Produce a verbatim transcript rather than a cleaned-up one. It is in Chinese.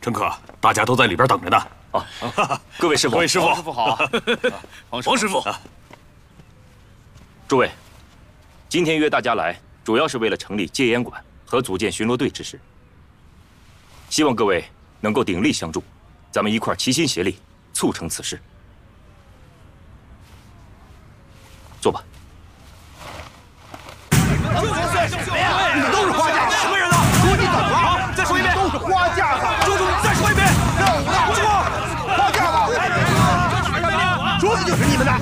陈可，大家都在里边等着呢。 啊，各位师傅， 各位师傅， 师傅好。 王师傅， 诸位，今天约大家来，主要是为了成立戒烟馆和组建巡逻队之事。希望各位能够鼎力相助，咱们一块齐心协力，促成此事。坐吧。 你们都是花架子，什么人呢？说你怎么了？再说一遍，都是花架子。叔叔，再说一遍。让我的，师傅，花架子，桌子就是你们的。